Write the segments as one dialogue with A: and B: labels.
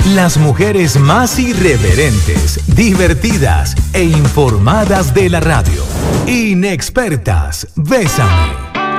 A: Las mujeres más irreverentes, divertidas e informadas de la radio. Inexpertas, Bésame.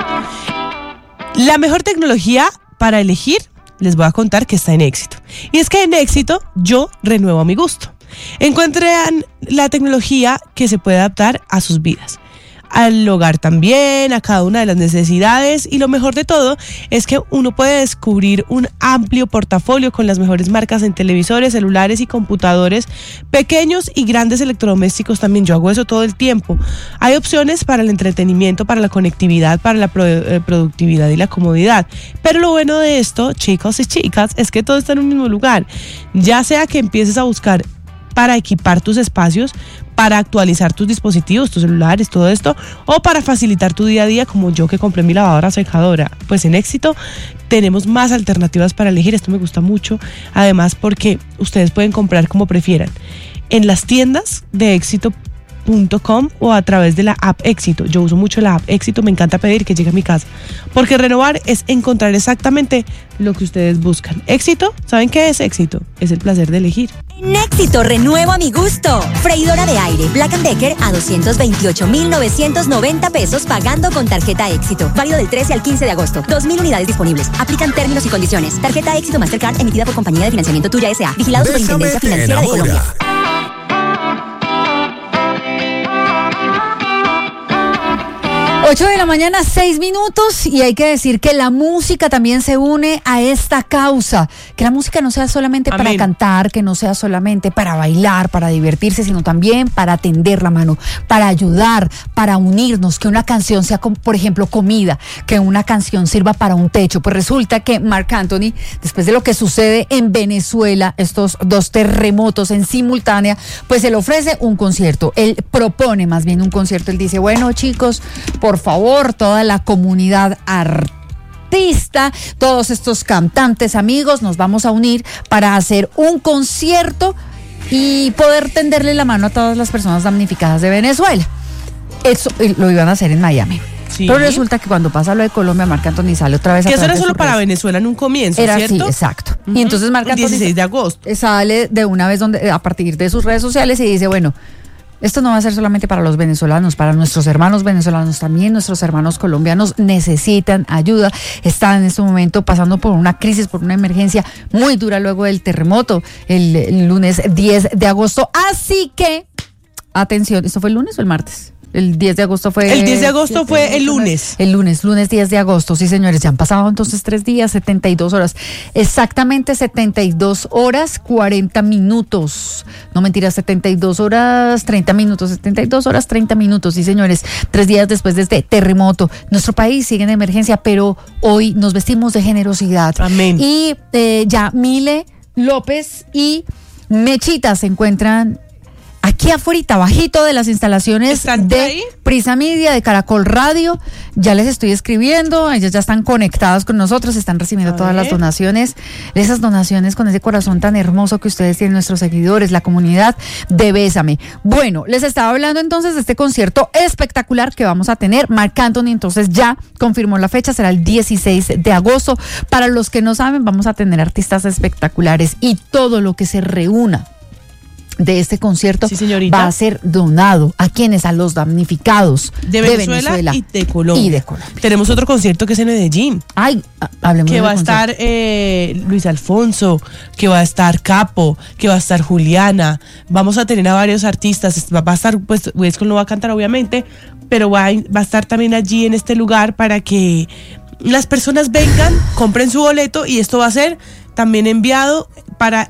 B: La mejor tecnología para elegir, les voy a contar que está en Éxito. Y es que en Éxito yo renuevo a mi gusto. Encuentran la tecnología que se puede adaptar a sus vidas, al hogar también, a cada una de las necesidades, y lo mejor de todo es que uno puede descubrir un amplio portafolio con las mejores marcas en televisores, celulares y computadores, pequeños y grandes electrodomésticos también. Yo hago eso todo el tiempo. Hay opciones para el entretenimiento, para la conectividad, para la productividad y la comodidad, pero lo bueno de esto, chicos y chicas, es que todo está en un mismo lugar. Ya sea que empieces a buscar para equipar tus espacios, para actualizar tus dispositivos, tus celulares, todo esto, o para facilitar tu día a día, como yo que compré mi lavadora secadora. Pues en Éxito tenemos más alternativas para elegir. Esto me gusta mucho, además porque ustedes pueden comprar como prefieran en las tiendas de Éxito.com o a través de la app Éxito. Yo uso mucho la app Éxito, me encanta pedir que llegue a mi casa, porque renovar es encontrar exactamente lo que ustedes buscan. Éxito, ¿saben qué es Éxito? Es el placer de elegir.
C: En Éxito renuevo a mi gusto. Freidora de aire Black & Decker a 228,990 pesos pagando con tarjeta Éxito. Válido del 13 al 15 de agosto. 2,000 unidades disponibles. Aplican términos y condiciones. Tarjeta Éxito Mastercard emitida por Compañía de Financiamiento Tuya S.A. Vigilado Superintendencia Financiera de Colombia.
D: 8 de la mañana, 6 minutos, y hay que decir que la música también se une a esta causa, que la música no sea solamente para cantar, que no sea solamente para bailar, para divertirse, sino también para tender la mano, para ayudar, para unirnos, que una canción sea, por ejemplo, comida, que una canción sirva para un techo. Pues resulta que Marc Anthony, después de lo que sucede en Venezuela, estos dos terremotos en simultánea, pues él ofrece un concierto, él propone más bien un concierto. Él dice, bueno, chicos, por favor, toda la comunidad artista, todos estos cantantes amigos, nos vamos a unir para hacer un concierto y poder tenderle la mano a todas las personas damnificadas de Venezuela. Eso lo iban a hacer en Miami. Sí. Pero resulta que cuando pasa lo de Colombia, Marc Anthony sale otra vez a...
B: Que eso era solo para Venezuela en un comienzo,
D: era
B: ¿cierto?
D: Sí, exacto. Uh-huh. Y entonces Marc Anthony
B: 16 de agosto
D: sale de una vez a partir de sus redes sociales y dice, bueno, esto no va a ser solamente para los venezolanos, para nuestros hermanos venezolanos también. Nuestros hermanos colombianos necesitan ayuda. Están en este momento pasando por una crisis, por una emergencia muy dura luego del terremoto el lunes 10 de agosto. Así que, atención, ¿esto fue el lunes o el martes? El 10 de agosto fue...
B: El 10 de agosto fue el lunes.
D: El lunes 10 de agosto, sí señores, ya han pasado entonces 3 días, 72 horas. Exactamente 72 horas, 40 minutos. No mentiras, 72 horas, 30 minutos. 72 horas, 30 minutos, sí señores. 3 días después de este terremoto. Nuestro país sigue en emergencia, pero hoy nos vestimos de generosidad.
B: Amén.
D: Y ya Mile López y Mechita se encuentran aquí afuera, bajito de las instalaciones de Prisa Media, de Caracol Radio. Ya les estoy escribiendo, ellas ya están conectadas con nosotros, están recibiendo todas las donaciones, esas donaciones con ese corazón tan hermoso que ustedes tienen, nuestros seguidores, la comunidad de Bésame. Bueno, les estaba hablando entonces de este concierto espectacular que vamos a tener. Marc Anthony entonces ya confirmó la fecha, será el 16 de agosto. Para los que no saben, vamos a tener artistas espectaculares y todo lo que se reúna de este concierto va a ser donado a quienes, a los damnificados
B: de Venezuela y de Colombia. Tenemos otro concierto que es en Medellín.
D: Ay, hablemos
B: que va a estar Luis Alfonso, que va a estar Capo, que va a estar Juliana. Vamos a tener a varios artistas. Va a estar, pues, Wesco no va a cantar obviamente, pero va a estar también allí en este lugar para que las personas vengan, compren su boleto, y esto va a ser también enviado para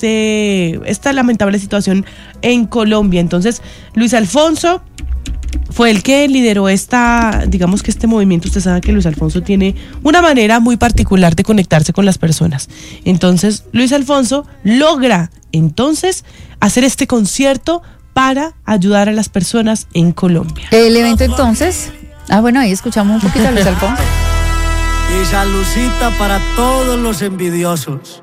B: esta lamentable situación en Colombia. Entonces, Luis Alfonso fue el que lideró digamos que este movimiento. Usted sabe que Luis Alfonso tiene una manera muy particular de conectarse con las personas. Entonces, Luis Alfonso logra entonces hacer este concierto para ayudar a las personas en Colombia.
D: El evento entonces, bueno, ahí escuchamos un poquito a Luis Alfonso.
E: Y saludcita para todos los envidiosos.